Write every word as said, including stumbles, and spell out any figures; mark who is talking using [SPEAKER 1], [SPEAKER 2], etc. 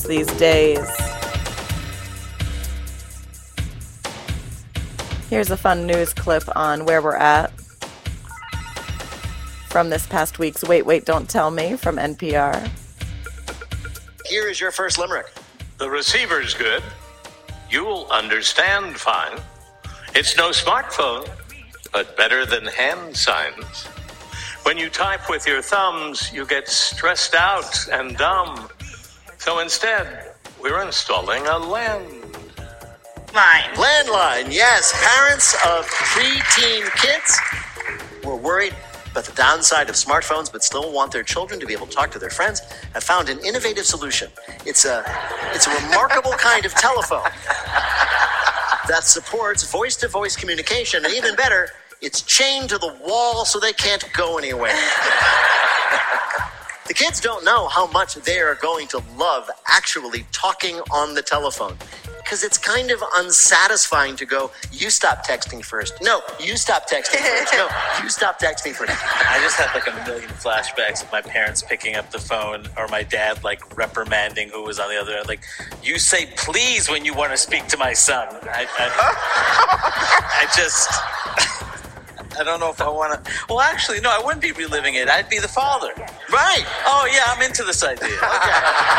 [SPEAKER 1] these days. Here's a fun news clip on where we're at from this past week's Wait, Wait, Don't Tell Me from N P R.
[SPEAKER 2] Here is your first limerick.
[SPEAKER 3] The receiver's good. You'll understand fine. It's no smartphone, but better than hand signs. When you type with your thumbs, you get stressed out and dumb. So instead, we're installing a land.
[SPEAKER 2] Line. Landline, yes. Parents of preteen kids were worried about the downside of smartphones, but still want their children to be able to talk to their friends, have found an innovative solution. It's a, it's a remarkable kind of telephone that supports voice-to-voice communication, and even better, it's chained to the wall so they can't go anywhere. The kids don't know how much they are going to love actually talking on the telephone, because it's kind of unsatisfying to go, you stop texting first. No, you stop texting first. No, you stop texting first.
[SPEAKER 4] I just had like a million flashbacks of my parents picking up the phone or my dad like reprimanding who was on the other end. Like, you say please when you want to speak to my son. I, I, I just... I don't know if I want to... Well, actually, no, I wouldn't be reliving it. I'd be the father.
[SPEAKER 2] Right.
[SPEAKER 4] Oh, yeah, I'm into this idea. Okay.